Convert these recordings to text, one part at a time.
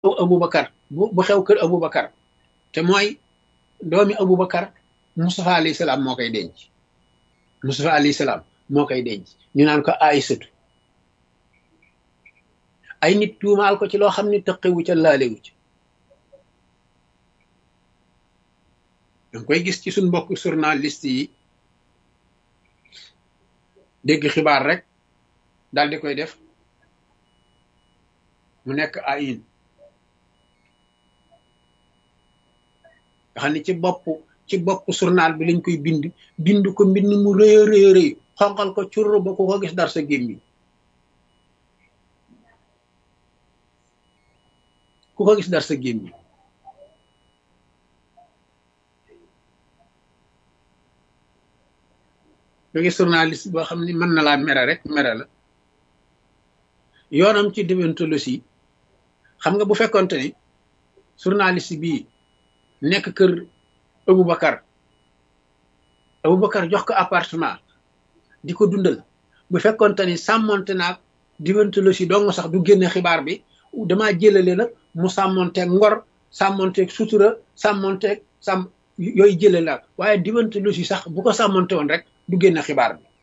Aboubacar bu xew kër Aboubacar te mooy doomi Aboubacar Moustapha alayhi salaam moo koy denc Moustapha alayhi salaam moo koy denc ñu naan ko Aysatu ay nit tuumaal ko ci loo xam ne tëqewu ca laalewu ci danga koy gis ci suñ mbokk journaliste yi dégg xibaar rek daal di koy def mu nekk ayin nga xam ne ci bopp journal bi lañ koy bind ko mbind mu rëy a rëy rëy xonqal ko curr ba ku ko gis dar sa gémmiñ ku ko gis dar sa gémmiñ nga gis journaliste boo xam ne mën na laa mere rek mere la yoonam ci déontologie xam nga bu fekkonte ni journaliste bii nekk kër Aboubacar jox ko appartement di ko dundal bu fekkonte ni sàmmonte naag déontologie dong sax du génne xibaar bi damaa jëlale nag mu sàmmonteeg ngor sàmmonteeg sutura sàmmonteeg yooyu jëlale la waaye déontologie sax bu ko sàmmonte woon rek du génne xibaar bi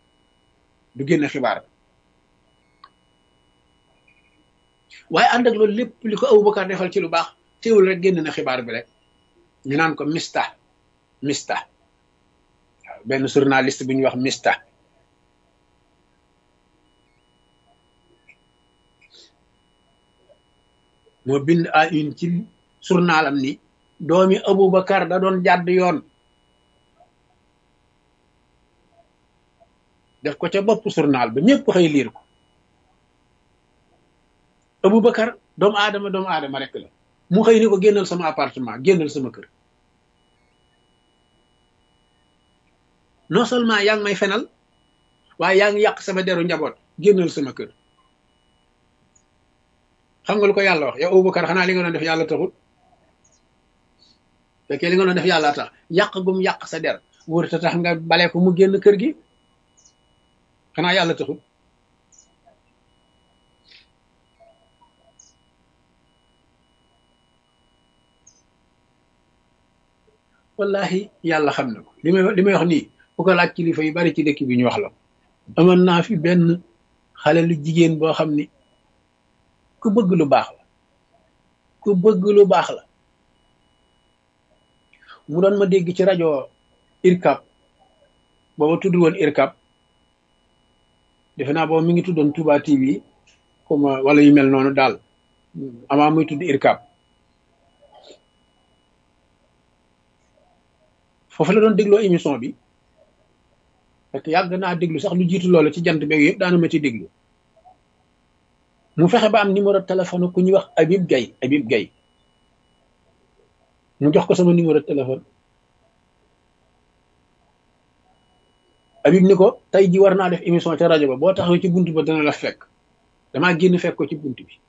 waaye ànd ak loolu lépp li ko Aboubacar defal ci lu baax teewul rek génn na xibaar bi rek ñu naan ko mista waaw benn journaliste bu ñuy wax mista moo bind à une ci journalam ni doomi Aboubacar da doon jàdd yoon def ko ca bopp journal ba ñëpp xëy liir ko Aboubacar doomu aadama rek la mu xëy ni ko génnal sama appartement génnal sama kër non seulement yaa ngi may fenal waaye yaa ngi yàq sama deru njaboot génnal sama kër xam nga lu ko yàlla wax yow Aboubacar xanaa li nga doon def yàlla taxul fekkee li nga doon def yàlla tax yàq gum yàq sa der wóor ta tax nga bale ko mu génn kër gi xanaa yàlla taxul wallahi yàlla xam na ko li may wax nii bu ko laaj kilifa yu bari ci dëkk bi ñu wax la amoon naa fi benn xale lu jigéen boo xam ni ku bëgg lu baax la mu doon ma dégg ci rajo IRCAP booba tudd woon IRCAP defe naa booba mi ngi tuddoon Touba TV comme wala yu mel noonu daal amaa muy tudd IRCAP foofu la doon dégloo émission bi parce que yàgg naa déglu sax lu jiitu loolu ci jant beeg yëpp daana ma ci déglu mu fexe ba am numéro téléphone ku ñuy wax Habib Gaye mu jox ko sama numéro téléphone Habib ni ko tey ji war naa def émission ca rajo ba boo taxaw ci bunt ba dana la fekk damaa génn fekk ko ci bunt bi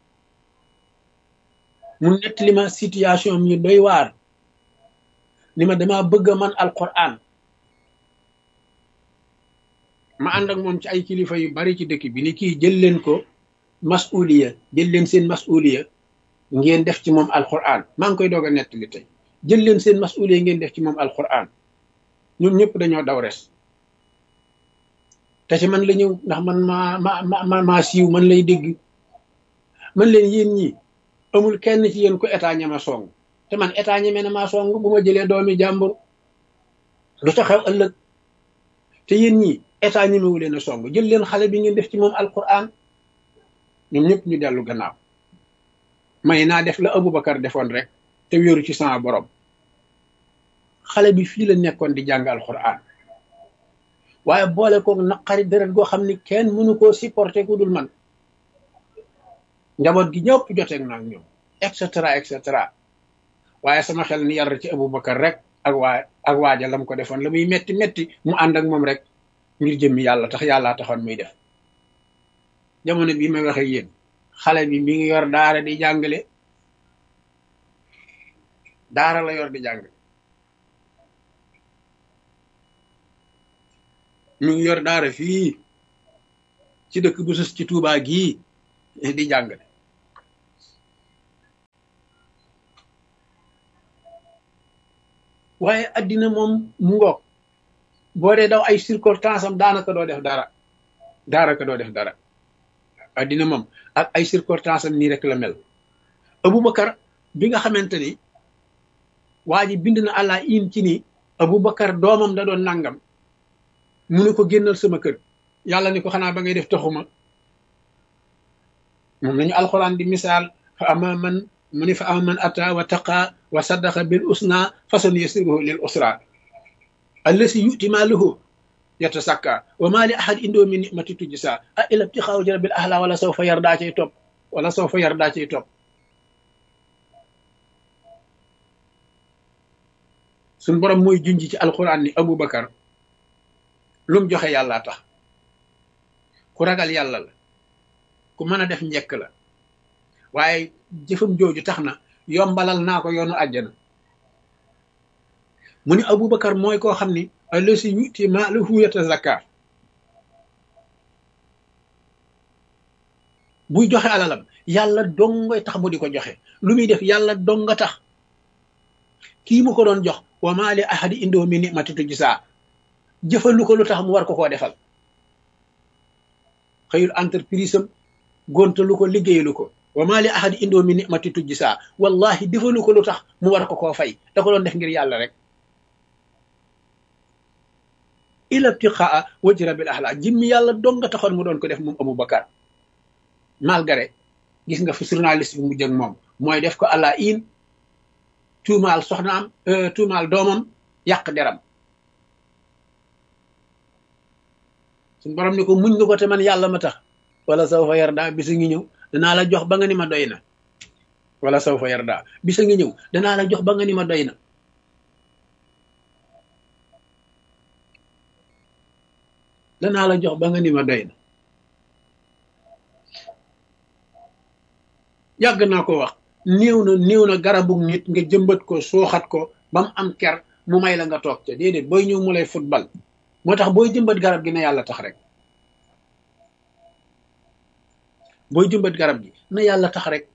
mu nettali ma situation mi doy waar ni ma damaa bëgg a man alquran ma ànd ak moom ci ay kilifa yu bari ci dëkk bi ni kii jël leen ko masuliya jël leen seen masuliya ngeen def ci moom alquran maa ngi koy doog a nettali tey jël leen seen masuliya ngeen def ci moom alquran ñun ñëpp dañoo daw res te ci man la ñëw ndax man maa siiw man lay dégg man leen yéen ñi amul kenn ci yéen ko état ñama song te man état ñeme na maa song bu ma jëlee doomi jàmbur lu ta xew ëllëg te yéen ñi état ñemewu leen a song jël leen xale bi ngeen def ci moom alquran ñoom ñëpp ñu dellu gannaaw may naa def la Aboubacar defoon rek te wéeru ci sama borom xale bi fii la nekkoon di jàng alquran waaye boole ko naqari deret goo xam ni kenn mënu koo supporter ku dul man njaboot gi ñëpp joteeg naa ñoom et cetera waaye sama xel ni yar ci Aboubacar rek ak waaja lam ko defoon la muy metti mu ànd ak moom rek ngir jëmmi yàlla tax yàllaa taxoon muy def jamono bii may waxe yéen xale bi mi ngi yor daara di jàngale daara la yor di jàngale mi ngi yor daara fii ci dëkk bu sës ci Touba gii di jàngale waaye addina moom mu ngoog boo dee daw ay circonstance am daanaka doo def dara addina moom ak ay circonstance am nii rek la mel. Aboubacar bi nga xamante ni waa ji bind na àlla in ci ni Aboubacar doomam da doon nangam mu ne ko génnal sama kër yàlla ni ko xanaa ba ngay def taxuma moom lañu alxuraan di misaal fa ama man mu ni fa ama man ata wa taqa wa saddaqa bil usna fasan yasiruhu lil usra allasi yuti maaluhu yatasakka wa ma li ahad indoo min nimati tujsa a ila ibtixaaw rabbil ahla wala sawfa yardaa cay topp suñ borom mooy junj ci alxuraan ni Aboubacar lum joxe yàlla tax ku ragal yàlla la ku mën a def njekk la waaye jëfam jooju tax na yombalal naa ko yoonu àjjana mu ni Aboubacar mooy koo xam ni allasi yuti maalahu yatazakka buy joxe alalam yàlla dongoy tax mu di ko joxe lu muy def yàlla donga tax kii mu ko doon jox wa maa li ahadi indoo min nimati tujzaa jëfalu ko lu tax mu war ko koo defal xëyul entreprise am gontalu ko liggéeyalu ko wa maa li ahadi indoo min nimati tujzaa wallahi defalu ko lu tax mu war ko koo fay da ko doon def ngir yàlla rek ila ibtiqaa wajhi rabbil ahla jimmi yàlla dong nga taxoon mu doon ko def moom Aboubacar malgré gis nga fu journaliste bi mu jëg moom mooy def ko àlla in tuumaal soxnaam tuumaal doomam yàq deram suñ borom ni ko muñ nga ko te man yàlla ma tax wala sawfa yarda bisa ngi ñëw danaa la jox ba nga ni ma doy na wala sawfa yarda bisa ngi ñëw danaa la jox ba nga ni ma doy na danaa la jox ba nga ni ma doy na yàgg naa ko wax néew na garabu nit nga jëmbat ko sooxat ko ba mu am ker mu may la nga toog ca déedéet booy ñëw mu lay football moo tax booy jëmbat garab gi na yàlla tax rek booy jëmbat garab gi na yàlla tax rek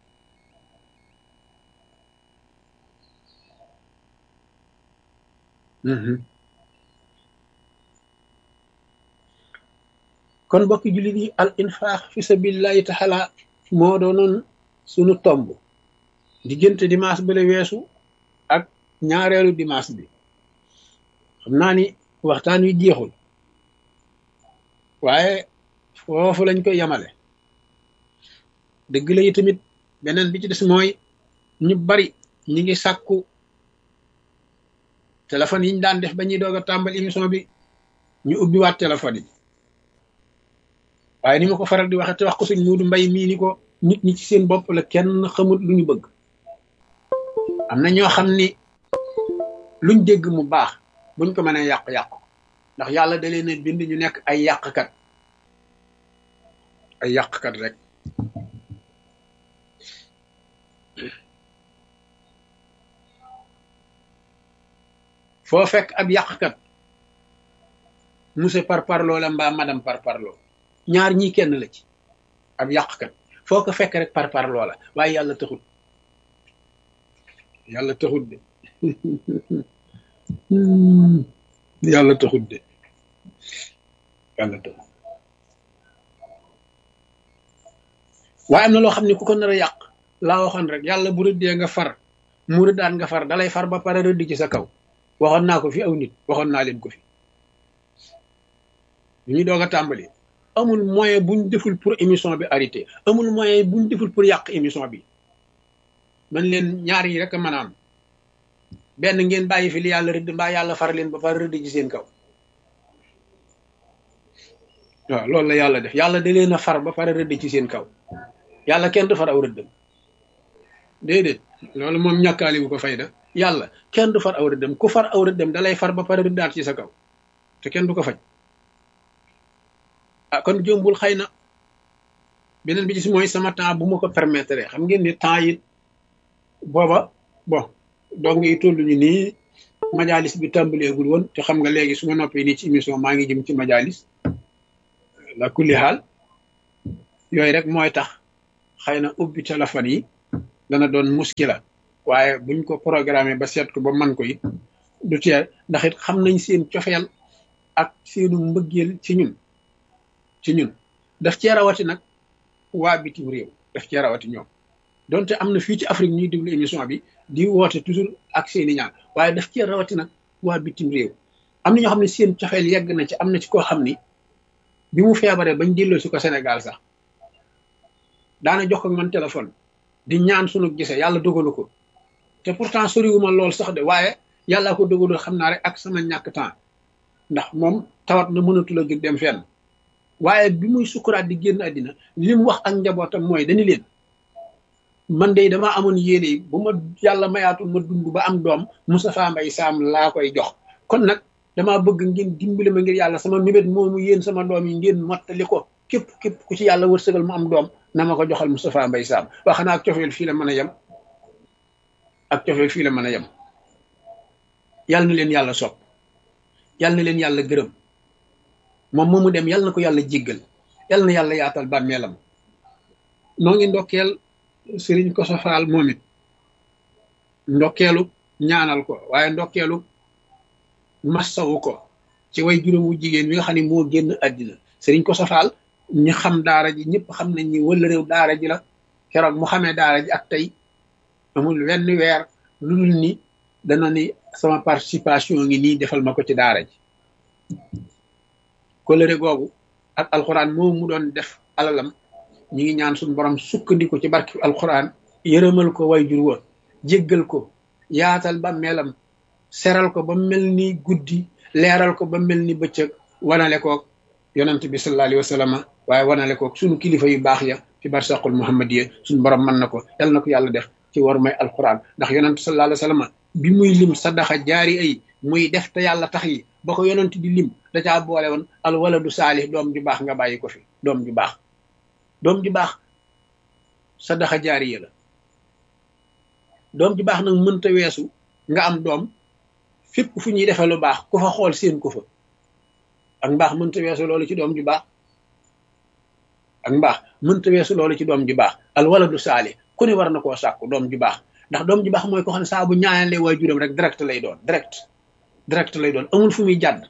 kon mbokki jullit yi al infaq fi sabilillahi taala moo doonoon sunu tomb diggante dimanche bi la weesu ak ñaareelu dimanche bi xam naa ni waxtaan wi jeexul waaye foofu lañ koy yamale dëgg la yi tamit beneen bi ci des mooy ñu bari ñi ngi sàkku téléphone yi ñu daan def ba ñuy doog a tàmbali émission bi ñu ubbiwaat téléphone yi waaye ni ma ko faral di waxe te wax ko suñ Muudu Mbay mii ni ko nit ñi ci seen bopp la kenn xamut lu ñu bëgg am na ñoo xam ni luñ dégg mu baax buñ ko mënee yàq ndax yàlla da leen a bind ñu nekk ay yàqkat rek foo fekk ab yàqkat monsieur parparloo la mbaa madame parparloo ñaar ñii kenn la ci ab yàqkat foo ko fekk rek parparloo la waaye yàlla taxut de yàlla taxut waaye am na loo xam ne ku ko nar a yàq laa waxoon rek yàlla bu rëddee nga far mu rëddaan nga far dalay far ba pare rëdd ci sa kaw waxoon naa ko fi aw nit waxoon naa leen ko fi ñu doog a tàmbali amul moyen buñ deful pour émission bi arrêté amul moyen buñ deful pour yàq émission bi man leen ñaar yi rek a mën a am benn ngeen bàyyi fi li yàlla rëdd mbaa yàlla far leen ba pare rëdd ci seen kaw waaw loolu la yàlla def yàlla da leen a far ba pare rëdd ci seen kaw yàlla kenn du far aw rëddam déedéet loolu moom ñàkkaali bu ko fayda yàlla kenn du far aw rëddam ku far aw rëddam da lay far ba pare rëddaat ci sa kaw te kenn du ko faj ah kon jombul xëy na beneen bi ci mooy sama temps bu ma ko permettre xam ngeen ni temps yi booba bon donc yi toll ñu nii majalis bi tàmbaleegul woon te xam nga léegi su ma noppee nii ci émission maa ngi jëm ci majalis la kulli xaal yooyu rek mooy tax xëy na ubbi téléphone yi dana doon muskila waaye buñ ko programmé ba seet ko ba man ko it du tee ndax it xam nañ seen cofeel ak seenu mbëggeel ci ñun daf cee rawati nag waa bitim réew daf cee rawati ñoom donte am na fii ci Afrique ñuy déglu émission bi di woote toujours ak seeni ñaan waaye daf cee rawati nag waa bitim réew am na ñoo xam ne seen cofeel yegg na ci am na ci koo xam ni bi mu feebaree bañ delloo si ko Sénégal sax daana jox ko man téléphone di ñaan sunu gise yàlla dogalu ko te pourtant soriwuma lool sax de waaye yàllaa ko dogalul xam naa rek ak sama ñàkk temps ndax moom tawat na mënatul a dem fenn waaye bi muy sukuraat di génn àddina li mu wax ak njabootam mooy dañu leen man de damaa amoon yéene yi bu ma yàlla mayaatul ma dund ba am doom Moustapha Mbaye Sam laa koy jox kon nag damaa bëgg ngeen dimbali ma ngir yàlla sama mébét moomu yéen sama doom yi ngeen mottali ko képp ku ci yàlla wërsëgal mu am doom na ma ko joxal Moustapha Mbaye Sam wax xanaa ak cofeel fii la mën a yem ak cofeel fii la mën a yem yàlla na leen yàlla sopp yàlla na leen yàlla gërëm moom moomu dem yàlla na ko yàlla jéggal yàlla na yàlla yaatal bàmmeelam noo ngi ndokkeel Sëriñ Koso Faal moom it ndokkeelu ñaanal ko waaye ndokkeelu massawu ko ci way juróom wu jigéen wi nga xam ne moo génn àddina Sëriñ Koso Faal ñu xam daara ji ñëpp xam nañ ni wala réew daara ji la keroog mu xamee daara ji ak tey amul wenn weer lu dul ni dana ni sama participation ngi nii defal ma ko ci daara ji kolëre googu ak alxuraan moom mu doon def alalam ñi ngi ñaan suñu borom sukkandiku ci barki alxuraan yërëmal ko way jur wa jéggal ko yaatal ba melam seral ko ba mel ni guddi leeral ko ba mel ni bëccëg wanale koog yonent bi sallallahu alayhi wa sallam waaye wanale koog suñu kilifa yu baax ya fi barsaqul muhammadiya suñu borom mën na ko yal na ko yàlla def ci war may alxuraan ndax yonent sallallahu alayhi wa sallam bi muy lim sadaxa jaari ay muy def te yàlla tax yi ba ko yonent di lim da caa boole woon al waladu saalih doom ju baax nga bàyyi ko fi doom ju baax sadaxa jaariya la doom ju baax nag mënta weesu nga am doom fépp fu ñuy defee lu baax ku fa xool seen ko fa ak mbaax mënta weesu loolu ci doom ju baax ak mbaax mënta weesu loolu ci doom ju baax al waladu saalih ku ne war na koo sàkku doom ju baax ndax doom ju baax mooy ko xam ne saa bu ñaanalee waajuram rek direct lay doon direct lay doon amul fu muy jàdd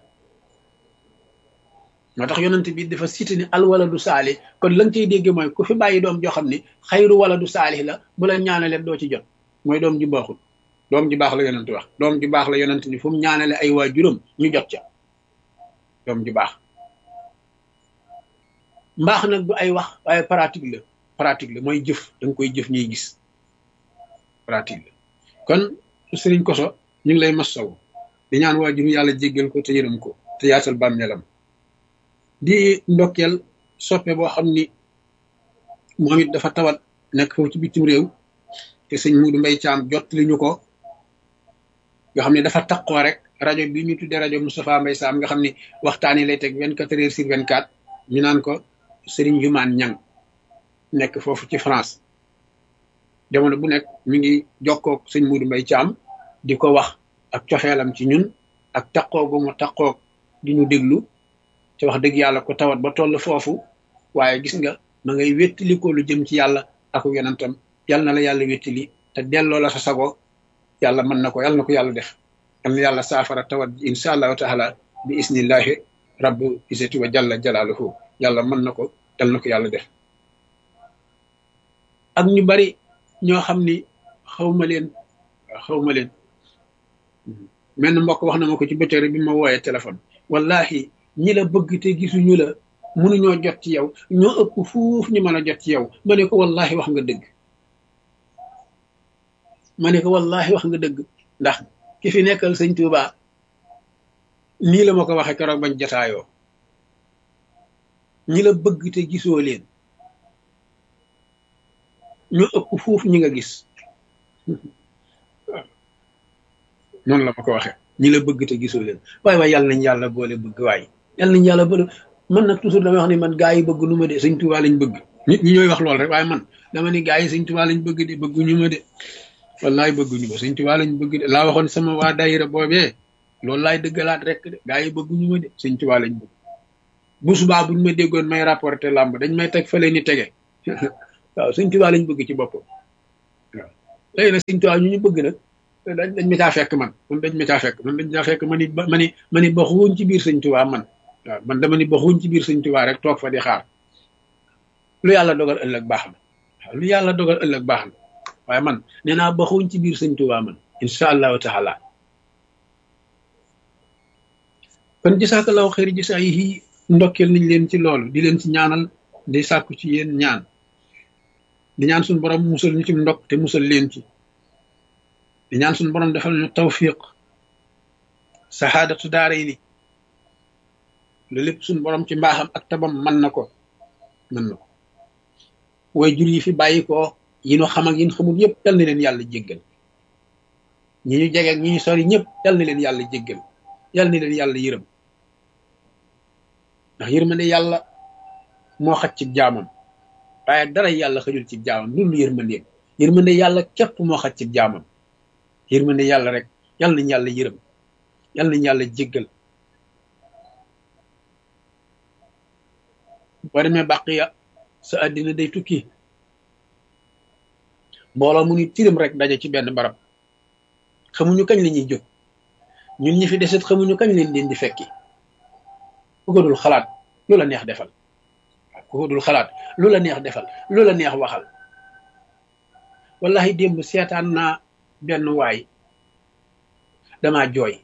moo tax yonent bi dafa cité ni al waladu saalih kon la nga cay dégge mooy ku fi bàyyi doom joo xam ni xayru waladu saalih la bu la ñaanalee doo ci jot mooy doom ji baaxul doom ji baax la yonent wax doom ji baax la yonent ni fu mu ñaanale ay waajuram ñu jot ca doom ji baax mbaax nag du ay wax waaye pratique la mooy jëf da nga koy jëf ñuy gis pratique la kon Sëriñ Koso ñu ngi lay massaw di ñaan waajur yàlla jéggal ko te yërëm ko te yaatal bàmmeelam di ndokkeel soppe boo xam ni moom it dafa tawat nekk foofu ci bitim réew te sëñ Muudu Mbay Caam jot li ñu ko nga xam ne dafa taqoo rek rajo bi ñu tuddee rajo Moustapha Mbay Sam nga xam ne waxtaan yi lay teg 24h/24 ñu naan ko Sëriñ Yumaan Ñang nekk foofu ci France jamono bu nekk mi ngi jokkoog sëñ Muudu Mbay Caam di ko wax ak cofeelam ci ñun ak taqoo gu mu taqoog di ñu déglu te wax dëgg yàlla ko tawat ba toll foofu waaye gis nga ma ngay wéttali ko lu jëm ci yàlla ak yonentam yal na la yàlla wéttali te delloo la sa sago yàlla mën na ko yal na ko yàlla def yal na yàlla saafara tawat ji insha allahu taala bi isnillahi rabbu isati wa jalla jalaaluhu yàlla mën na ko yal na ko yàlla def ak ñu bari ñoo xam ni xawma leen menn mbokk wax na ma ko ci bëccëg bi ma wooyee téléphone wallahi ñi la bëgg te gisuñu la mënuñoo jot ci yow ñoo ëpp fuuf ñu mën a jot ci yow ma ne ko wallahi wax nga dëgg ndax ki fi nekkal sëñ Tuuba nii la ma ko waxee keroog bañ jataayoo ñi la bëgg te gisoo leen ñoo ëpp fuuf ñi nga gis noonu la ma ko waxee ñi la bëgg te gisoo leen waaye yàlla nañ yàlla boole bëgg waaye yàlla nañ yàlla boole man nag toujours damay wax ni man gaa yi bëgg nu ma de sëñ Tuubaa lañ bëgg nit ñi ñooy wax lool rek waaye man dama ni gaa yi sëñ Tuubaa lañ bëgg de bëgguñu ma de wallaay bëgguñu ma sëñ Tuubaa lañ bëgg de laa waxoon sama waa daayira boobee loolu laay dëggalaat rek de gaa yi bëgguñu ma de sëñ Tuubaa lañ bëgg bu subaa buñ ma déggoon may rapporté làmb dañ may teg fële ni tege waaw sëñ Tuubaa lañ bëgg ci boppam waaw léegi nag sëñ Tuubaa ñu bëgg nag dañ ma caa fekk man dañ ma caa fekk man dañ caa fekk ma ni baxuñ ci biir sëñ Tuubaa man waaw man dama ni baxuñ ci biir sëñ Tuubaa rek toog fa di xaar lu yàlla dogal ëllëg baax na waaw lu yàlla dogal ëllëg baax na waaye man nee naa baxuñ ci biir sëñ Tuubaa man incha allahu taala. kon jisaakallahu xëyri jisaa yi ndokkeel nañ leen ci loolu di leen ci ñaanal di sàkku ci yéen ñaan di ñaan suñu borom musal ñu ci ndokk te musal leen ci di ñaan suñu borom defal ñu tawfiq saxaadatu daara yi ni loolu lépp suñu borom ci mbaaxam ak tabam mën na ko way jur yi fi bàyyi ko yi ñu xam ak yi ñu xamul yëpp yal na leen yàlla jéggal ñi ñu jege ak ñi ñu sori ñëpp yal na leen yàlla jéggal yal na leen yàlla yërëm ndax yërmande yàlla moo xaj ci jaamam waaye dara yàlla xajul ci jaamam loolu yërmande yàlla képp moo xaj ci jaamam yërmande yàlla rek yal nañ yàlla yërëm yal nañ yàlla jéggal boo demee bàqiya sa àddina day tukki mbooloo mu ni tirim rek daje ci benn barab xamuñu kañ la ñuy jóg ñun ñi fi deset xamuñu kañ leen di fekki ku ko dul xalaat lu la neex defal ku ko dul xalaat lu la neex defal lu la neex waxal wallahi démb seetaan naa benn waay damaa jooy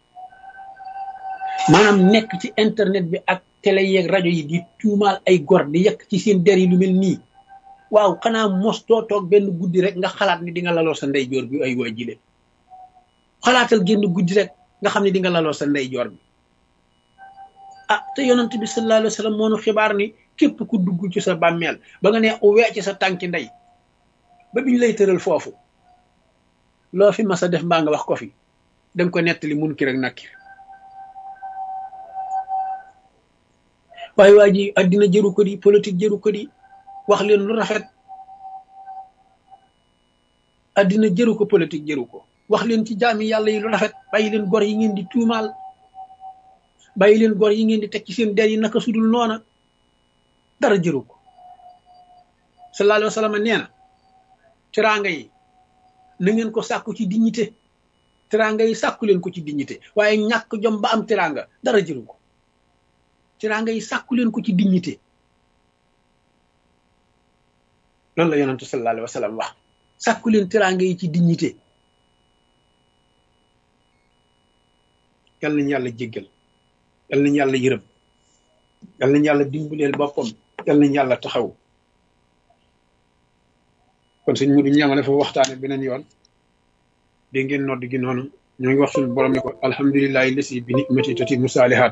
maanaam nekk ci internet bi ak télé yeeg rajo yi di tuumaal ay gor di yekk ci seen der yi lu mel nii waaw xanaa mos doo toog benn guddi rek nga xalaat ni di nga laloo sa ndeyjoor bi ay waa jile xalaatal génn guddi rek nga xam ne di nga laloo sa ndeyjoor bi ah te yonent bi sallallahu alayhi wa sallam moo nu xibaar ni képp ku dugg ci sa bàmmeel ba nga ne wee ci sa tànki ndey ba biñ lay tëral foofu loo fi mas a def mbaa nga wax ko fi danga ko nettali Munkar ak Nakiir waaye waa ji addina jëru ko di politique jëru ko di wax leen lu rafet addina jëru ko politique jëru ko wax leen ci jaami yàlla yi lu rafet bàyyi leen gor yi ngeen di tuumaal bàyyi leen gor yi ngeen di teg ci seen der yi naka sudul noona dara jëru ko sallallahu alayhi wa sallam nee na teraanga yi na ngeen ko sàkku ci dignité teraanga yi sàkku leen ko ci dignité waaye ñàkk jom ba am teraanga dara jëru ko teraanga yi sàkku leen ko ci dignité loolu la yonentu sallallahu alayhi wa sallam wax sàkku leen teraanga yi ci dignité yal nañu yàlla jéggal yal nañu yàlla yërëm yal nañu yàlla dimbaleel boppam yal nañu yàlla taxaw kon sëñ mu duñu yamale fa waxtaane beneen yoon dégg ngeen nodd gi noonu ñoo ngi wax suñu borom ne ko alhamdulillahi lasi bi ni'mati tatimu saalihaat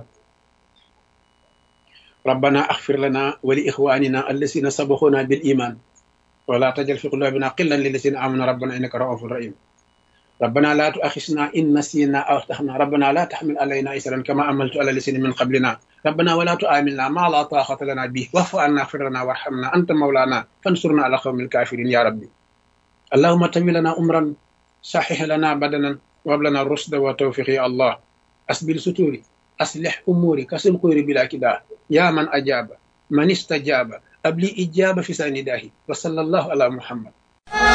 rabbana axfir lana wa li ixwanina allasina sabaxuna bil iman wala tajal fi qulubina qillan lillasina amanu rabbana innaka raufur rahim ربنا لا تؤاخذنا إن نسينا أو أخطأنا ربنا لا تحمل علينا إسرا كما عملت على الذين من قبلنا ربنا ولا تؤاملنا ما لا طاقة لنا به واعف عنا واغفر لنا وارحمنا أنت مولانا فانصرنا على قوم الكافرين يا ربي اللهم تم لنا أمرا صحح لنا بدنا وهب لنا الرشد والتوفيق يا الله أسبل ستوري أصلح أموري كسل قيري بلا كداه يا من أجاب من استجاب أبلي إجابة في سنداه وصلى الله على محمد